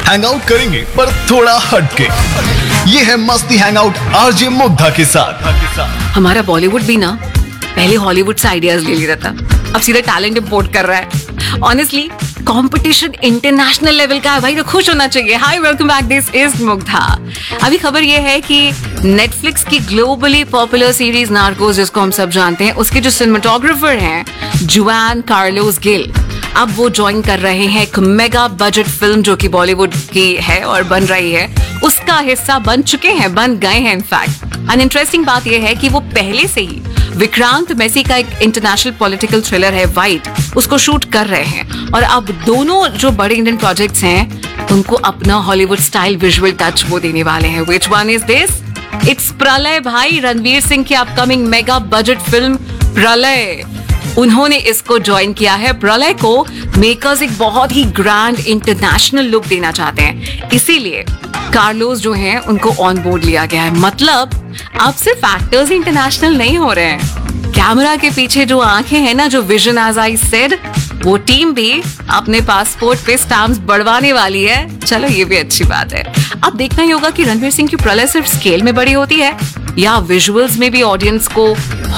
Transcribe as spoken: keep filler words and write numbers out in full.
Hang out करेंगे पर थोड़ा हटके। ये है मस्ती हैंग आउट आरजे मुग्धा के साथ। हमारा बॉलीवुड भी ना पहले हॉलीवुड से आइडियाज ले लेता था, अब सीधा टैलेंट इंपोर्ट कर रहा है। ऑनेस्टली कंपटीशन इंटरनेशनल लेवल का है भाई, तो खुश होना चाहिए। हाय, welcome back, this is Mugdha. अभी खबर ये है कि नेटफ्लिक्स की ग्लोबली पॉपुलर सीरीज नार्कोस, जिसको हम सब जानते हैं, उसके जो सिनेमेटोग्राफर हैं जुआन कार्लोस गिल, अब वो ज्वाइन कर रहे हैं एक मेगा बजट फिल्म जो कि बॉलीवुड की है और बन रही है, उसका हिस्सा बन चुके हैं, बन गए हैं इनफैक्ट। एंड इंटरेस्टिंग बात यह है कि वो पहले से ही विक्रांत मैसी का एक इंटरनेशनल पॉलिटिकल थ्रिलर है वाइट, उसको शूट कर रहे हैं। और अब दोनों जो बड़े इंडियन प्रोजेक्ट्स हैं उनको अपना हॉलीवुड स्टाइल विजुअल टच वो देने वाले हैं। Which one is this? It's प्रलय भाई, रणवीर सिंह की अपकमिंग मेगा बजट फिल्म प्रलय। उन्होंने इसको ज्वाइन किया है। प्रलय को मेकर्स एक बहुत ही ग्रैंड इंटरनेशनल लुक देना चाहते हैं, इसीलिए कार्लोस जो हैं उनको ऑन बोर्ड लिया गया है। मतलब अब सिर्फ एक्टर्स इंटरनेशनल नहीं हो रहे हैं, कैमरा के पीछे जो आंखें हैं ना, जो विजन एज आई सेड, वो टीम भी अपने पासपोर्ट पे स्टैम्प्स बढ़वाने वाली है। चलो ये भी अच्छी बात है। अब देखना ही होगा कि रणवीर सिंह की प्रलय सिर्फ स्केल में बड़ी होती है या विजुअल्स में भी ऑडियंस को